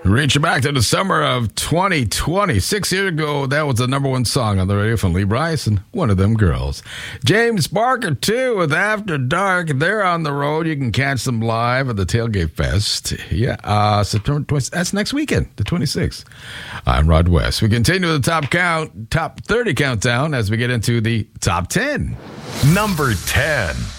Reaching back to the summer of 2020. 6 years ago, that was the number one song on the radio from Lee Bryson, One of Them Girls. James Barker, too, with After Dark. They're on the road. You can catch them live at the Tailgate Fest. Yeah, September 20th. That's next weekend, the 26th. I'm Rod West. We continue the top 30 countdown as we get into the top 10. Number 10.